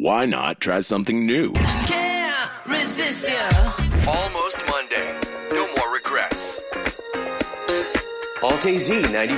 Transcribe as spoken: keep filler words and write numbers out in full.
why not try something new? Can't resist ya. Almost Monday. No more regrets. Alt A Z ninety.